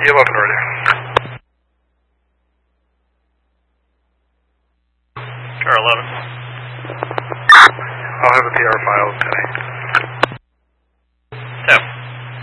E11 already. Car 11. I'll have a PR file tonight. 10.